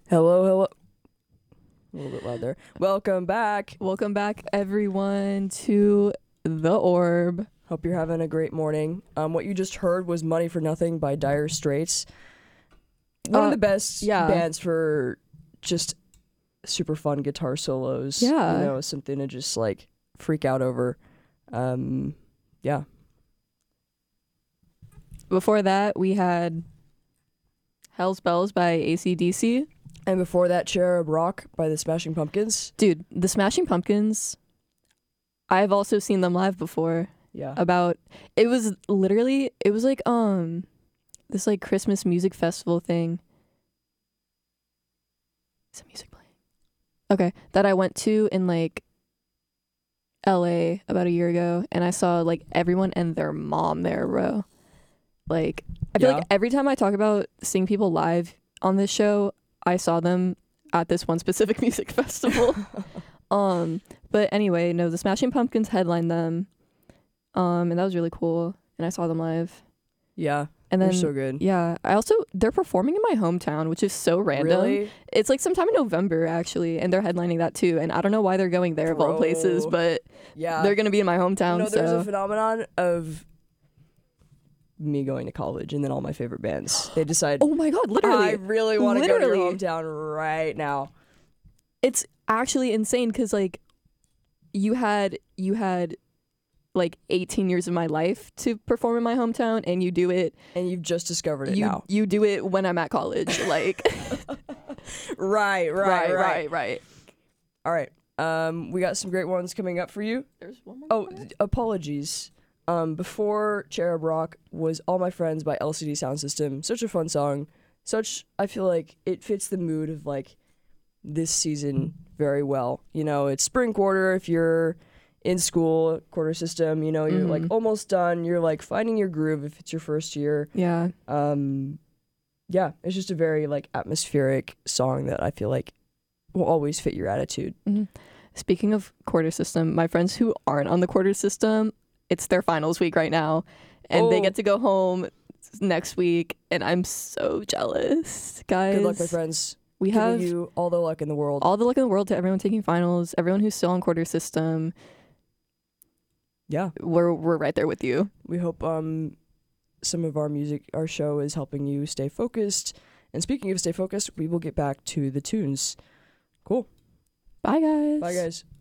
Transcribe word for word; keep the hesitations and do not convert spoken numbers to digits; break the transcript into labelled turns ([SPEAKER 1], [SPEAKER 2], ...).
[SPEAKER 1] Hello, hello. A little bit louder. Welcome back.
[SPEAKER 2] Welcome back, everyone, to The Orb.
[SPEAKER 1] Hope you're having a great morning. Um, what you just heard was Money for Nothing by Dire Straits. One
[SPEAKER 2] Uh,
[SPEAKER 1] of the best
[SPEAKER 2] yeah.
[SPEAKER 1] bands for just super fun guitar solos.
[SPEAKER 2] Yeah.
[SPEAKER 1] You know, something to just like freak out over. Um, yeah.
[SPEAKER 2] Before that, we had Hell's Bells by A C D C.
[SPEAKER 1] And before that, Cherub Rock by the Smashing Pumpkins.
[SPEAKER 2] Dude, the Smashing Pumpkins, I've also seen them live before.
[SPEAKER 1] Yeah.
[SPEAKER 2] About, it was literally, it was like, um, this like Christmas music festival thing. Is the music playing? Okay, that I went to in like L A about a year ago, and I saw like everyone and their mom there, bro. Like, I feel
[SPEAKER 1] Yeah.
[SPEAKER 2] like every time I talk about seeing people live on this show, I saw them at this one specific music festival. um, but anyway, no, the Smashing Pumpkins headlined them, um, and that was really cool. And I saw them live.
[SPEAKER 1] Yeah.
[SPEAKER 2] And
[SPEAKER 1] They're
[SPEAKER 2] then,
[SPEAKER 1] so good.
[SPEAKER 2] yeah, I also they're performing in my hometown, which is so random.
[SPEAKER 1] Really?
[SPEAKER 2] It's like sometime in November actually, and they're headlining that too. And I don't know why they're going there of all places,
[SPEAKER 1] Bro.
[SPEAKER 2] but
[SPEAKER 1] Yeah.
[SPEAKER 2] they're gonna be in my hometown.
[SPEAKER 1] You know, there's
[SPEAKER 2] so
[SPEAKER 1] a phenomenon of me going to college and then all my favorite bands. They decide,
[SPEAKER 2] oh my god, literally,
[SPEAKER 1] I really want to go to your
[SPEAKER 2] Literally.
[SPEAKER 1] hometown right now.
[SPEAKER 2] it's actually insane because like you had you had like eighteen years of my life to perform in my hometown, and you do it
[SPEAKER 1] And you've just discovered it
[SPEAKER 2] you
[SPEAKER 1] now.
[SPEAKER 2] you do it when I'm at college. Like
[SPEAKER 1] Right, right, right,
[SPEAKER 2] right, right.
[SPEAKER 1] All right. Um, we got some great ones coming up for you.
[SPEAKER 2] There's one more.
[SPEAKER 1] Oh, d- apologies. Um, before Cherub Rock was All My Friends by L C D Sound System. Such a fun song. Such, I feel like it fits the mood of like this season very well. You know, it's spring quarter. If you're in school, quarter system, you know, you're like
[SPEAKER 2] Mhm.
[SPEAKER 1] almost done. You're like finding your groove if it's your first year.
[SPEAKER 2] Yeah.
[SPEAKER 1] Um, yeah, it's just a very like atmospheric song that I feel like will always fit your attitude.
[SPEAKER 2] Mhm. Speaking of quarter system, my friends who aren't on the quarter system, it's their finals week right now, and they
[SPEAKER 1] Oh.
[SPEAKER 2] get to go home next week, and I'm so jealous, guys.
[SPEAKER 1] Good luck, my friends.
[SPEAKER 2] We
[SPEAKER 1] Giving
[SPEAKER 2] have
[SPEAKER 1] you all the luck in the world.
[SPEAKER 2] all the luck in the world to everyone taking finals, everyone who's still on quarter system.
[SPEAKER 1] Yeah,
[SPEAKER 2] We're we're right there with you.
[SPEAKER 1] we hope um some of our music, our show is helping you stay focused. And speaking of stay focused, we will get back to the tunes. Cool.
[SPEAKER 2] Bye, guys.
[SPEAKER 1] Bye, guys.